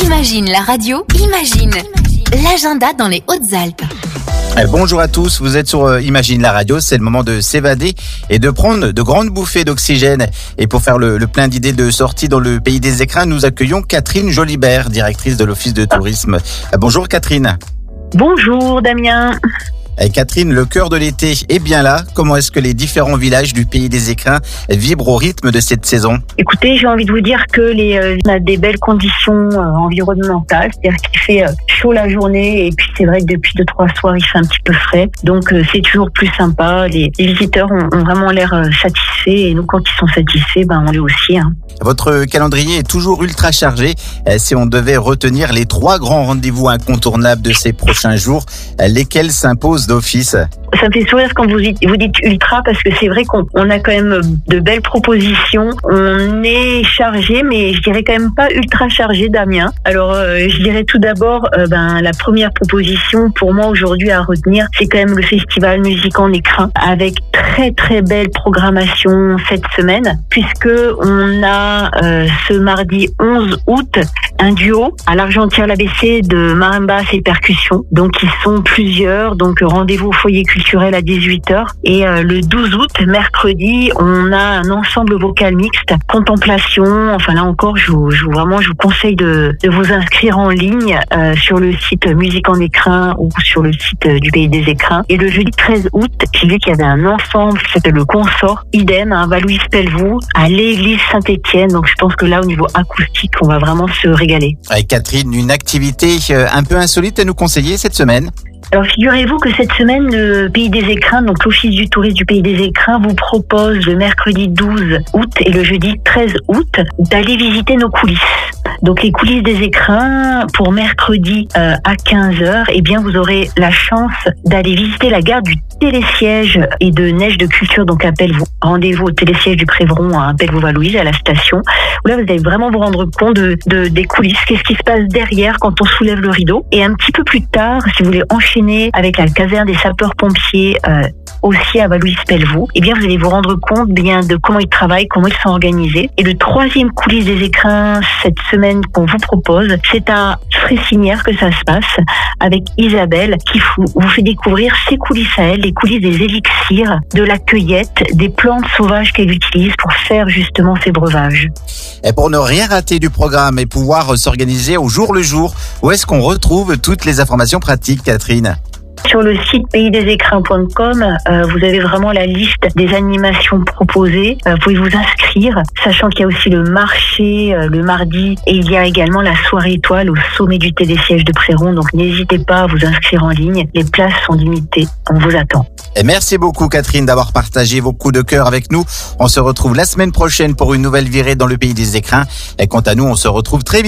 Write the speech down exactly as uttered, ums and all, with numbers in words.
Imagine la radio, imagine l'agenda dans les Hautes-Alpes. Bonjour à tous, vous êtes sur Imagine la radio, c'est le moment de s'évader et de prendre de grandes bouffées d'oxygène. Et pour faire le, le plein d'idées de sortie dans le pays des écrins, nous accueillons Catherine Jolibert, directrice de l'Office de tourisme. Bonjour Catherine. Bonjour Damien. Et Catherine, le cœur de l'été est bien là. Comment est-ce que les différents villages du pays des écrins vibrent au rythme de cette saison? Écoutez, j'ai envie de vous dire que les, euh, on a des belles conditions euh, environnementales, c'est-à-dire qu'il fait euh, chaud la journée et puis c'est vrai que depuis deux trois soirs il fait un petit peu frais, donc euh, c'est toujours plus sympa. Les, les visiteurs ont, ont vraiment l'air euh, satisfaits et nous quand ils sont satisfaits, ben on l'est aussi. Hein. Votre calendrier est toujours ultra chargé. Euh, si on devait retenir les trois grands rendez-vous incontournables de ces prochains jours, euh, lesquels s'imposent d'office? Ça me fait sourire quand vous dites, vous dites ultra parce que c'est vrai qu'on on a quand même de belles propositions. On est chargé, mais je dirais quand même pas ultra chargé, Damien. Alors, euh, je dirais tout d'abord, euh, ben la première proposition pour moi aujourd'hui à retenir, c'est quand même le festival Musique en écrin avec très très belle programmation cette semaine, puisque on a euh, ce mardi onze août un duo à l'Argentière-l'A B C de marimba et percussions. Donc ils sont plusieurs. Donc rendez-vous au foyer culturel à dix-huit heures. Et euh, le douze août, mercredi, on a un ensemble vocal mixte, contemplation. Enfin là encore, je vous, je vous vraiment, je vous conseille de, de vous inscrire en ligne euh, sur le site Musique en écrin ou sur le site du Pays des Écrins. Et le jeudi treize août, j'ai vu qu'il y avait un ensemble qui s'appelle le Consort, idem, à Valouise-Pelvoux, à l'église Saint-Étienne. Donc je pense que là, au niveau acoustique, on va vraiment se régaler. Avec Catherine, une activité un peu insolite à nous conseiller cette semaine? Alors figurez-vous que cette semaine, le Pays des Écrins, donc l'Office du tourisme du Pays des Écrins, vous propose le mercredi douze août et le jeudi treize août d'aller visiter nos coulisses. Donc les coulisses des écrins, pour mercredi euh, à quinze heures, eh bien vous aurez la chance d'aller visiter la gare du télésiège et de Neige de Culture, donc à Pelvoux. Rendez-vous au télésiège du Prévron à Pelvoux-Valouise, à la station, où là vous allez vraiment vous rendre compte de, de, des coulisses, qu'est-ce qui se passe derrière quand on soulève le rideau. Et un petit peu plus tard, si vous voulez enchaîner avec la caserne des sapeurs-pompiers, euh, aussi à Valouise-Pelvoux, eh bien vous allez vous rendre compte bien de comment ils travaillent, comment ils sont organisés. Et le troisième coulisse des écrins cette semaine qu'on vous propose, c'est à Fressinière que ça se passe avec Isabelle qui vous, vous fait découvrir ses coulisses à elle, les coulisses des élixirs, de la cueillette, des plantes sauvages qu'elle utilise pour faire justement ses breuvages. Et pour ne rien rater du programme et pouvoir s'organiser au jour le jour, où est-ce qu'on retrouve toutes les informations pratiques, Catherine? Sur le site pays des écrins point com, euh, vous avez vraiment la liste des animations proposées. Euh, vous pouvez vous inscrire, sachant qu'il y a aussi le marché euh, le mardi et il y a également la soirée étoile au sommet du télésiège de Préron. Donc n'hésitez pas à vous inscrire en ligne. Les places sont limitées. On vous attend. Et merci beaucoup Catherine d'avoir partagé vos coups de cœur avec nous. On se retrouve la semaine prochaine pour une nouvelle virée dans le pays des écrins. Et quant à nous, on se retrouve très vite.